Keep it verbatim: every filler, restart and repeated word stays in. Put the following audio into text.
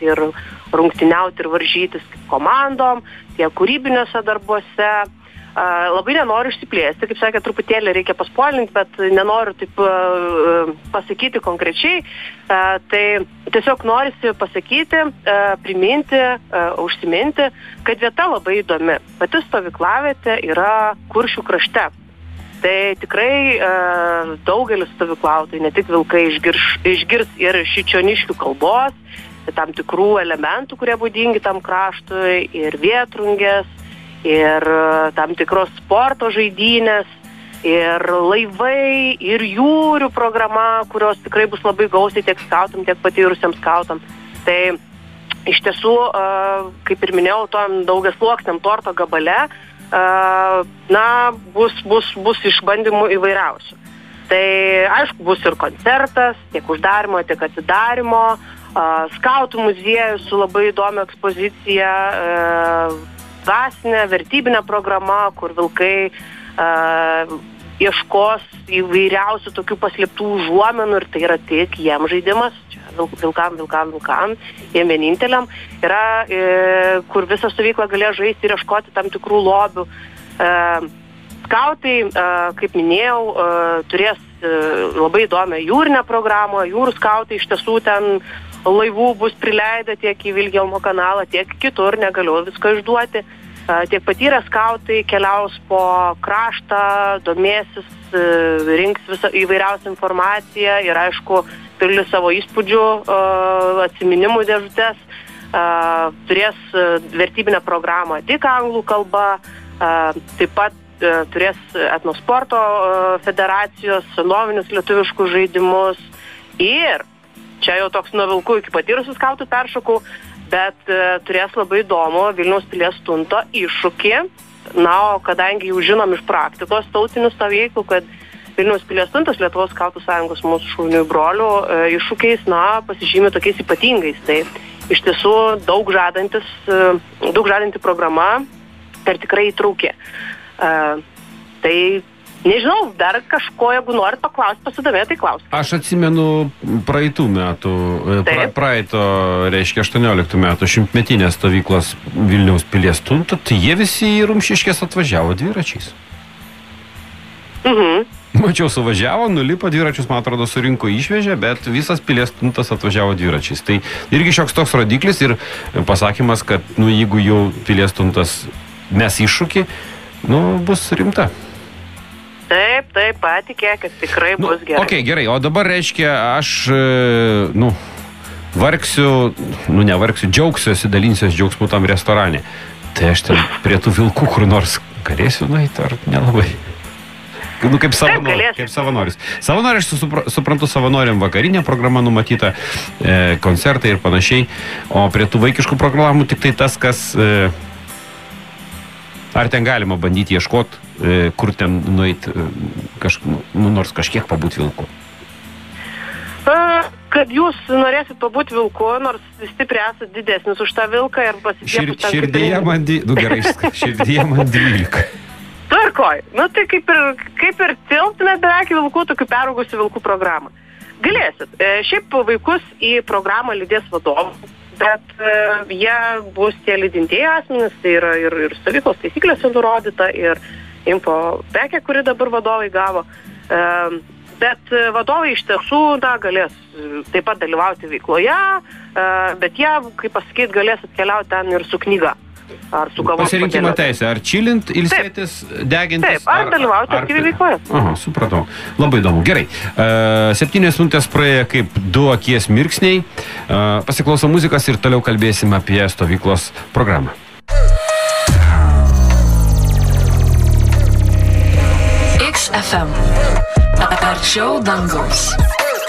ir rungtyniauti ir varžytis komandom, tiek kūrybiniuose darbuose. Labai nenoriu išsiplėsti, kaip sakė, truputėlį reikia paspoilinti, bet nenoriu taip pasakyti konkrečiai. Tai tiesiog norisi pasakyti, priminti, užsiminti, kad vieta labai įdomi. Pati stovyklavietė yra Kuršių krašte. Tai tikrai daugelis stovyklautojų, ne tik vilkai, išgirs, išgirs ir šičioniškių kalbos, tam tikrų elementų, kurie būdingi tam kraštui, ir vėtrungės, ir tam tikros sporto žaidynės, ir laivai, ir jūrių programa, kurios tikrai bus labai gausiai tiek skautam, tiek patyrusiam skautam. Tai iš tiesų, kaip ir minėjau, tom daugiasluoksniam torto gabale, na, bus, bus, bus išbandymų įvairiausių. Tai aišku, bus ir koncertas, tiek uždarimo, tiek atidarimo, skautų muziejus su labai įdomia ekspozicija, dvasinė, vertybinė programa, kur vilkai uh, ieškos įvairiausių tokių paslėptų užuomenų ir tai yra tik jiem žaidimas, čia vilkam, vilkam, vilkam, jiem vieninteliam, yra, e, kur visą stovyklą galės žaisti ir ieškoti tam tikrų lobių. E, skautai, e, kaip minėjau, e, turės e, labai įdomią jūrinę programą, jūrų skautai iš tiesų ten laivų bus prileidę tiek į Vilhelmo kanalą, tiek kitur, negaliu visko išduoti. Tiek patyrę skautai keliaus po kraštą, domėsis, rinks visą įvairiausią informaciją ir, aišku, pildys savo įspūdžių, atsiminimų dėžutes, turės vertybinę programą tik anglų kalba, taip pat turės etnosporto federacijos senovinius lietuviškus žaidimus ir čia jau toks nuo vilkų iki patyrusių skautų peršokau, bet e, turės labai įdomu Vilniaus pilies tunto iššūkį. Na, o kadangi jau žinom iš praktikos tautinių stovyklų, kad Vilniaus pilies tuntas Lietuvos skautų sąjungos mūsų šaunių brolių e, iššūkiais, na, pasižymė tokiais ypatingais. Tai iš tiesų daug žadantis, e, daug žadanti programa ir tikrai įtraukė. E, tai nežinau, dar kažko, jeigu norit paklausti, pasidomėti, tai klausti. Aš atsimenu praeitų metų, pra, praeito, reiškia, aštuonioliktų metų šimtmetinės stovyklos Vilniaus pilies tunto, tai jie visi į Rumšiškės atvažiavo dviračiais. Mhm. Mačiau, suvažiavo, nulipo dviračius, man atrodo, surinko išvežė, bet visas pilies tuntas atvažiavo dviračiais. Tai irgi šioks toks rodiklis ir pasakymas, kad, nu, jeigu jau pilies tuntas mes iššūkį, nu, bus rimta. Taip, taip, patikėkit, tikrai nu, bus gerai. Ok, gerai, o dabar reiškia, aš, nu, vargsiu, nu, nevargsiu, džiaugsiuosi, dalinsiuosi džiaugsmu tam restorane. Tai aš ten prie tų vilkų kur nors galėsiu nueiti, ar nelabai? Nu, kaip, savanor, kaip savanoris. Savanoris, supra, suprantu, savanoriam vakarinė programa numatyta, e, koncertai ir panašiai, o prie tų vaikiškų programų tik tai tas, kas... E, Ar ten galima bandyti ieškoti, kur ten nueiti, kaž, nu, nors kažkiek pabūt vilku? Kad jūs norėsit pabūt vilku, nors stipriai esat didesnis už tą vilką ir pasiekti... Šir, širdėje man di... Nu gerai, širdėje man dvylika. Tvarkoj. Nu tai kaip ir, kaip ir tilptumėt beveik vilkų, tokių peraugusių vilkų programą. Galėsit. Šiaip vaikus į programą lydės vadovų. Bet uh, jie bus tie lydintieji asmenys, tai yra ir, ir stovyklos taisyklėse nurodyta, ir info pekė, kuri dabar vadovai gavo. Uh, bet vadovai iš tiesų, na, galės taip pat dalyvauti veikloje, uh, bet jie, kaip pasakyti, galės atkeliauti ten ir su knyga. Ar su kavos pasirinkimo teisė, ar čilint, ilsėtis, degintis? Taip, ar, ar dalyvauti aktyviai veikloje. Aha, supratau. Labai įdomu. Gerai. Uh, septynės minutės praėjo kaip du akies mirksniai. Uh, pasiklausom muzikos ir toliau kalbėsim apie stovyklos programą. X F M. Arčiau dangaus.